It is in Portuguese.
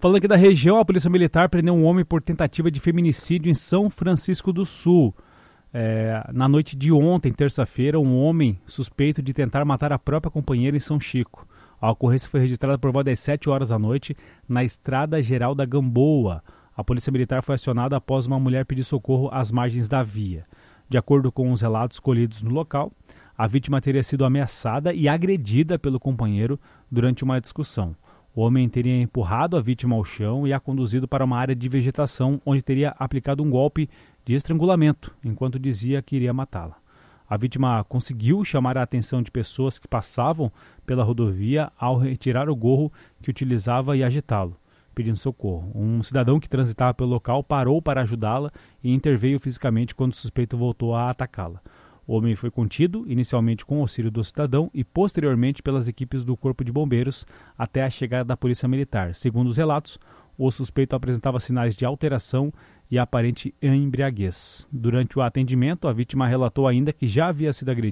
Falando aqui da região, a Polícia Militar prendeu um homem por tentativa de feminicídio em São Francisco do Sul. Na noite de ontem, terça-feira, um homem suspeito de tentar matar a própria companheira em São Chico. A ocorrência foi registrada por volta das 7 horas da noite na Estrada Geral da Gamboa. A Polícia Militar foi acionada após uma mulher pedir socorro às margens da via. De acordo com os relatos colhidos no local, a vítima teria sido ameaçada e agredida pelo companheiro durante uma discussão. O homem teria empurrado a vítima ao chão e a conduzido para uma área de vegetação, onde teria aplicado um golpe de estrangulamento, enquanto dizia que iria matá-la. A vítima conseguiu chamar a atenção de pessoas que passavam pela rodovia ao retirar o gorro que utilizava e agitá-lo, pedindo socorro. Um cidadão que transitava pelo local parou para ajudá-la e interveio fisicamente quando o suspeito voltou a atacá-la. O homem foi contido, inicialmente com o auxílio do cidadão e posteriormente pelas equipes do Corpo de Bombeiros até a chegada da Polícia Militar. Segundo os relatos, o suspeito apresentava sinais de alteração e aparente embriaguez. Durante o atendimento, a vítima relatou ainda que já havia sido agredida